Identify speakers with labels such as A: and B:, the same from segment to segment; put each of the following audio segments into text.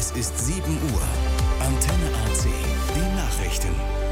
A: Es ist 7 Uhr. Antenne AC. Die Nachrichten.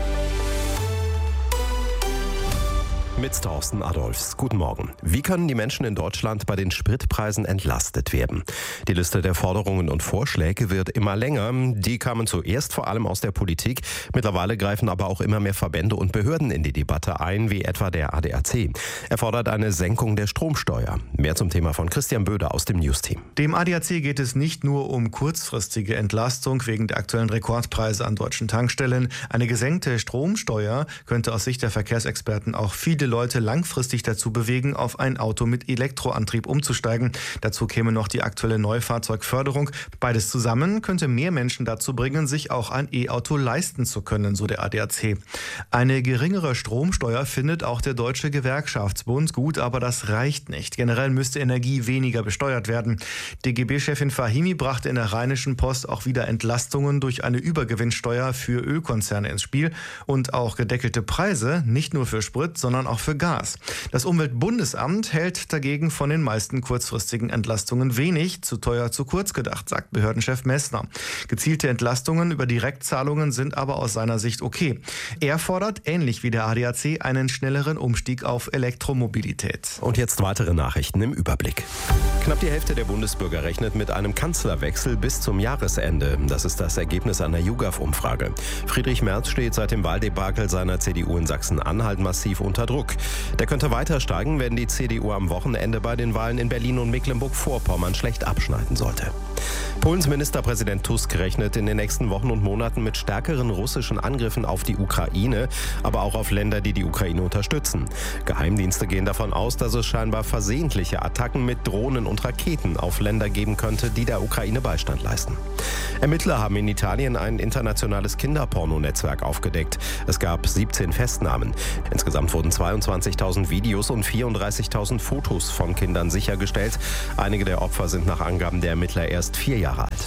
B: Mit Thorsten Adolfs. Guten Morgen. Wie können die Menschen in Deutschland bei den Spritpreisen entlastet werden? Die Liste der Forderungen und Vorschläge wird immer länger. Die kamen zuerst vor allem aus der Politik. Mittlerweile greifen aber auch immer mehr Verbände und Behörden in die Debatte ein, wie etwa der ADAC. Er fordert eine Senkung der Stromsteuer. Mehr zum Thema von Christian Böder aus dem News-Team.
C: Dem ADAC geht es nicht nur um kurzfristige Entlastung wegen der aktuellen Rekordpreise an deutschen Tankstellen. Eine gesenkte Stromsteuer könnte aus Sicht der Verkehrsexperten auch viele Leute langfristig dazu bewegen, auf ein Auto mit Elektroantrieb umzusteigen. Dazu käme noch die aktuelle Neufahrzeugförderung. Beides zusammen könnte mehr Menschen dazu bringen, sich auch ein E-Auto leisten zu können, so der ADAC. Eine geringere Stromsteuer findet auch der Deutsche Gewerkschaftsbund gut, aber das reicht nicht. Generell müsste Energie weniger besteuert werden. DGB-Chefin Fahimi brachte in der Rheinischen Post auch wieder Entlastungen durch eine Übergewinnsteuer für Ölkonzerne ins Spiel und auch gedeckelte Preise, nicht nur für Sprit, sondern auch für Gas. Das Umweltbundesamt hält dagegen von den meisten kurzfristigen Entlastungen wenig, zu teuer, zu kurz gedacht, sagt Behördenchef Messner. Gezielte Entlastungen über Direktzahlungen sind aber aus seiner Sicht okay. Er fordert, ähnlich wie der ADAC, einen schnelleren Umstieg auf Elektromobilität.
B: Und jetzt weitere Nachrichten im Überblick. Knapp die Hälfte der Bundesbürger rechnet mit einem Kanzlerwechsel bis zum Jahresende. Das ist das Ergebnis einer YouGov-Umfrage. Friedrich Merz steht seit dem Wahldebakel seiner CDU in Sachsen-Anhalt massiv unter Druck. Der könnte weiter steigen, wenn die CDU am Wochenende bei den Wahlen in Berlin und Mecklenburg-Vorpommern schlecht abschneiden sollte. Polens Ministerpräsident Tusk rechnet in den nächsten Wochen und Monaten mit stärkeren russischen Angriffen auf die Ukraine, aber auch auf Länder, die die Ukraine unterstützen. Geheimdienste gehen davon aus, dass es scheinbar versehentliche Attacken mit Drohnen und Raketen auf Länder geben könnte, die der Ukraine Beistand leisten. Ermittler haben in Italien ein internationales Kinderporno-Netzwerk aufgedeckt. Es gab 17 Festnahmen. Insgesamt wurden 22.000 Videos und 34.000 Fotos von Kindern sichergestellt. Einige der Opfer sind nach Angaben der Ermittler erst 4 Jahre alt.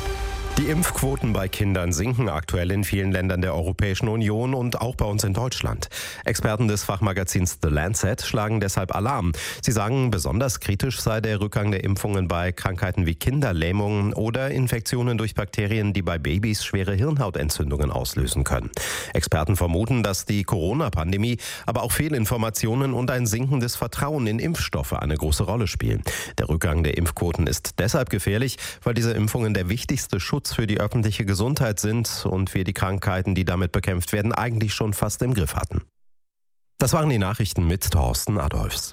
B: Die Impfquoten bei Kindern sinken aktuell in vielen Ländern der Europäischen Union und auch bei uns in Deutschland. Experten des Fachmagazins The Lancet schlagen deshalb Alarm. Sie sagen, besonders kritisch sei der Rückgang der Impfungen bei Krankheiten wie Kinderlähmungen oder Infektionen durch Bakterien, die bei Babys schwere Hirnhautentzündungen auslösen können. Experten vermuten, dass die Corona-Pandemie, aber auch Fehlinformationen und ein sinkendes Vertrauen in Impfstoffe eine große Rolle spielen. Der Rückgang der Impfquoten ist deshalb gefährlich, weil diese Impfungen der wichtigste Schutz für die öffentliche Gesundheit sind und wir die Krankheiten, die damit bekämpft werden, eigentlich schon fast im Griff hatten. Das waren die Nachrichten mit Thorsten Adolfs.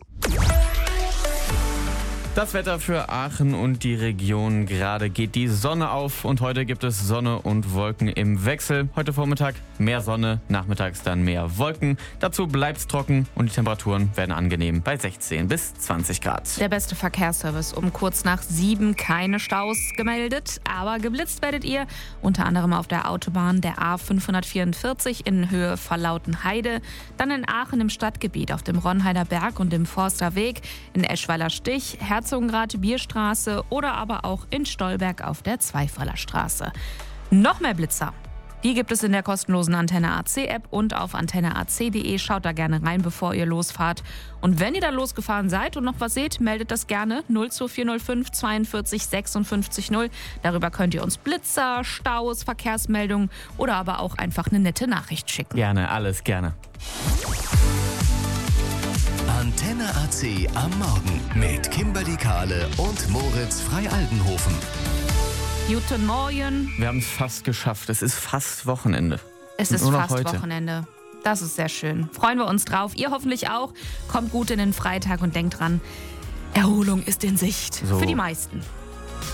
D: Das Wetter für Aachen und die Region. Gerade geht die Sonne auf und heute gibt es Sonne und Wolken im Wechsel. Heute Vormittag mehr Sonne, nachmittags dann mehr Wolken. Dazu bleibt's trocken und die Temperaturen werden angenehm bei 16 bis 20 Grad.
E: Der beste Verkehrsservice um kurz nach 7, keine Staus gemeldet, aber geblitzt werdet ihr unter anderem auf der Autobahn der A544 in Höhe Verlautenheide, dann in Aachen im Stadtgebiet auf dem Ronheider Berg und dem Forsterweg, in Eschweiler Stich, Herzogenrath, Bierstraße oder aber auch in Stolberg auf der Zweifaller Straße. Noch mehr Blitzer. Die gibt es in der kostenlosen Antenne AC App und auf antenneac.de. Schaut da gerne rein, bevor ihr losfahrt. Und wenn ihr da losgefahren seid und noch was seht, meldet das gerne 02405 42 56 0. Darüber könnt ihr uns Blitzer, Staus, Verkehrsmeldungen oder aber auch einfach eine nette Nachricht schicken.
D: Gerne, alles gerne.
A: Antenne AC am Morgen mit Kimberly Kahle und Moritz Frei-Aldenhofen.
E: Guten Morgen.
D: Wir haben es fast geschafft. Es ist fast Wochenende.
E: Es ist
D: Nur noch
E: fast
D: heute.
E: Wochenende. Das ist sehr schön. Freuen wir uns drauf. Ihr hoffentlich auch. Kommt gut in den Freitag und denkt dran, Erholung ist in Sicht.
D: So.
E: Für die meisten.